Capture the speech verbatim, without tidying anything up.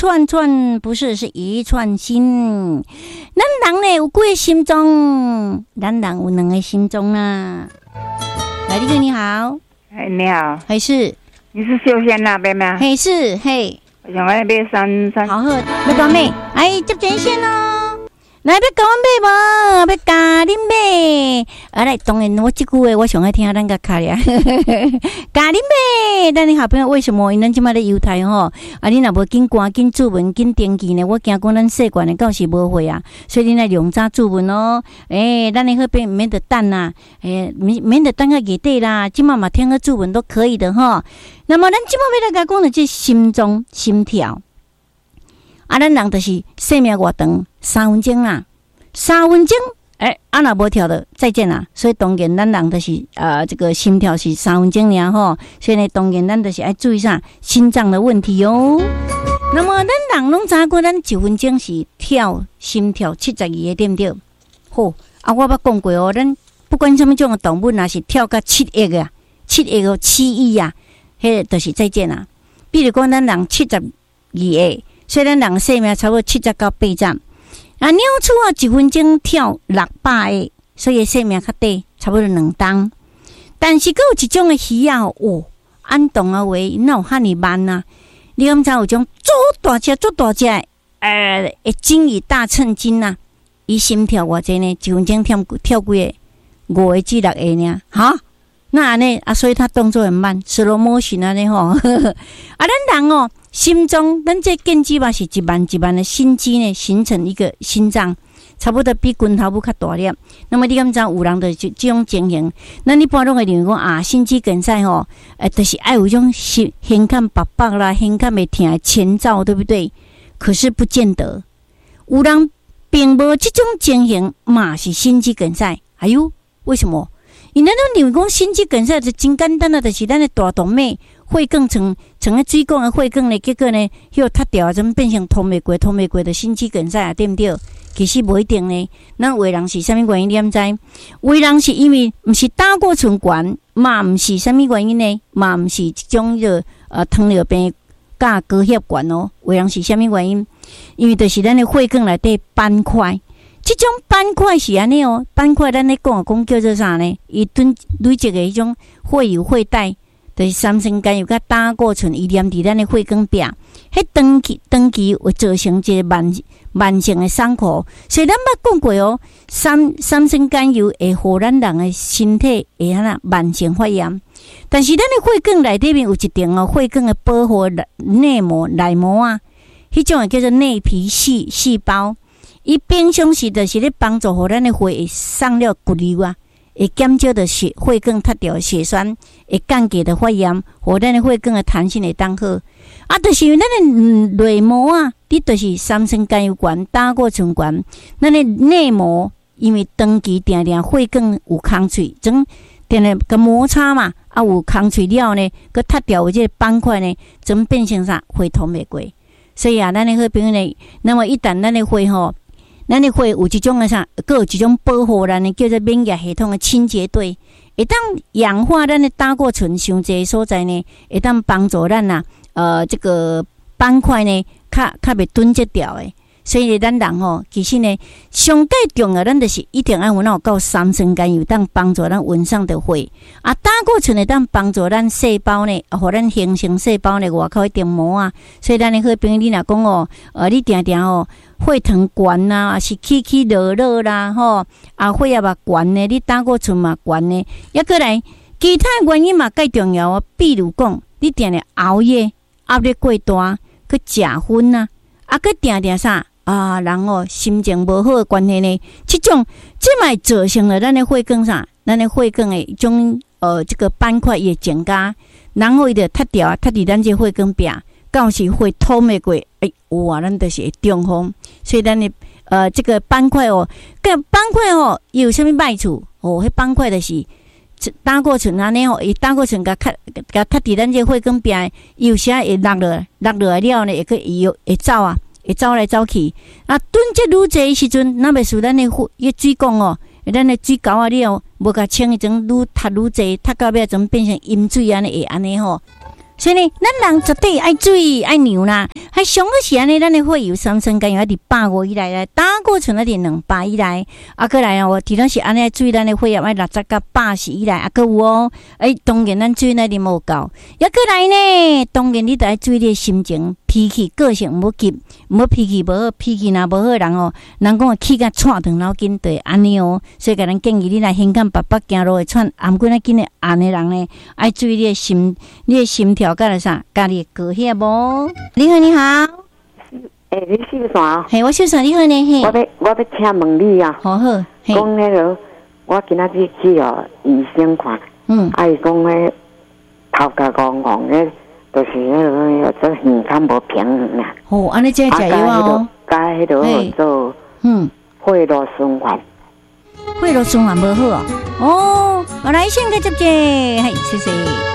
串串，不是，是一串心。咱人呢有几个心脏？咱人有两个心脏啊。来，立哥你好。 哎，你好。 还是？ 你是秀仙那边吗？ 嘿，是嘿。 我想要买三三。 好喝，要多买。哎，接前线咯。来，要甲我买无？要咖喱买？啊，来，当然我这句话我上爱听咱个卡俩，咖喱买。咱你好朋友为什么？因咱即摆咧犹太吼，啊，你若无紧赶紧注文紧登记呢？我惊讲咱细管的到时无会啊，所以你来量早注文哦。诶、欸，咱你好朋友免得等啦，诶、欸，免免得等到月底啦，即摆嘛听个注文都可以的吼。那么咱即摆要来甲讲的即心脏心跳。啊，咱人就是生命偌长，三分钟啦，三分钟，诶、欸，啊若无跳的再见啦。所以当然，咱人就是呃，这个心跳是三分钟尔吼。所以呢，当然咱就是要注意啥心脏的问题哦。那么咱人拢知过，咱一分钟是跳心跳七十二个，对不对？好，啊，我捌讲过哦，咱不管什么种的动物，若是跳到七亿啊，七亿哦，七亿啊，迄个就是再见啦。比如讲，咱人七十二个。所以咱人生命差不多七十到八站，啊，鸟鼠啊一分钟跳六百个，所以生命较短，差不多两档。但是佫有一种的鱼啊，哦，按动啊话，哪有遐尼慢啊？你敢知有种做大只、做大只，呃，会金鱼大秤斤呐，伊心跳偌济呢？一分钟跳跳几个？五个至六个呢？哈？那安尼啊，所以他动作很慢 ，slow motion 安尼吼。啊，咱人哦。心脏，咱这根基嘛是一万一万的心肌呢，形成一个心脏，差不多比拳头母较大粒。那么你敢知有人的这这种情形？咱一般拢会认为讲啊，心肌梗塞吼，呃，就是爱有种心胸腔白白啦，胸腔袂疼的前兆，对不对？可是不见得，有人并无这种情形嘛是心肌梗塞。哎呦，为什么？因咱都认为讲心肌梗塞是真简单的，就是咱的大动脉。血管成成个水管的血管呢，结果呢又塌掉，怎么变成通袂过、通袂过的心肌梗塞啊？对不对？其实不一定呢。咱有的人是啥物原因？你毋知？有的人是因为毋是胆固醇悬，嘛毋是啥物原因呢？嘛毋是一种个呃糖尿病甲高血悬哦。有的人是啥物原因？因为就是咱的血管内底斑块，这种斑块是安尼哦。斑块咱咧讲讲叫做啥呢？伊囤累积的迄种血油血带。就是三酸甘油甲胆固醇，伊黏伫咱的血管壁，迄长期长期会造成一个慢慢性的伤口。所以咱捌讲过哦，三三酸甘油会互咱人的身体会安那慢性发炎。但是咱的血管内底面有一定哦，血管的保护内膜内膜啊，迄种叫做内皮细细胞，伊平常时就是咧帮助互咱的血会送了骨流啊。会减少的血血管塌掉血栓，会降低的发炎，互咱的血管的弹性会当好。啊，就是因为咱的内膜啊，你就是三酸甘油悬、胆固醇悬，咱的内膜因为长期定定血管有空喙，总定定个摩擦嘛，啊有空喙了呢，佮塌掉的这个斑块呢，总变成啥血通袂过。所以啊，咱的好朋友呢，那么一旦咱的血吼。咱的血有一种个啥，佮有一种保护咱的叫做免疫系统的清洁队，会当氧化咱的胆固醇伤济所在呢，会当帮助咱呐，呃，这个斑块呢，较较袂囤积掉的。所以咱人吼，其实呢，上介重要，咱就是一定要有那够三酸甘油，当帮助咱温上的血啊，胆固醇会当帮助咱细胞呢，啊，互咱形成细胞呢外口一层膜啊。所以咱的好朋友，你若讲哦，呃，你定定哦。血糖悬啦，啊是起起落落啦，吼，啊血压嘛悬呢，你胆固醇嘛悬呢，抑过来其他原因嘛介重要啊。比如讲，你定定熬夜，压力过大，去食薰啊，啊，去定定啥啊，人哦心情无好的关系呢，这种这嘛造成了咱的血管啥，咱的血管的一种呃这个斑块也增加，然后伊就塌掉，塌伫咱这血管壁。到时会通袂过，哎，哇，咱就是会中风，所以咱的呃这个斑块哦，个斑块哦有啥物歹处？哦，迄斑块就是胆固醇安尼哦，伊胆固醇甲较甲塌伫咱这血管壁，有时会落落落落来了呢，会去伊会走啊，会走来走去。啊，囤积愈济时阵，那袂输咱的血迄水管哦，咱的水沟啊了，无甲清迄种愈塌愈济，塌到尾怎变成饮水安尼会安尼吼。 所以呢，咱人绝对爱注意爱牛啦。还上个是安尼，咱的血油三酸甘油一直八五以来，胆固醇一直两百以来，啊，过来哦，除了是安尼注意咱的血液爱六十到八十以来，啊，个有哦，哎，当然咱注意咱啉无够，也过来呢，当然你得爱注意你的心情、脾气、个性，唔好急，唔好脾气无好，脾气若无好人哦，人讲气甲喘长脑筋对安尼哦，所以甲咱建议你来香港爸爸行路会喘，啊，毋过咱今日安的人呢，爱注意你的心，你的心跳甲了啥，家己高血无？你好，你好。 诶、欸，你秀山？ 嘿，我秀山，你好呢？嘿， 我要我要请问你啊， 好好， 讲迄个，我今仔日去哦医生看， 嗯， 啊伊讲迄头壳戆戆诶，就是迄个做耳腔无平衡啊。 哦，安尼即个食药啊哦， 加迄个做嗯血路循环， 血路循环无好哦。哦，我来先个接者，嘿，谢谢。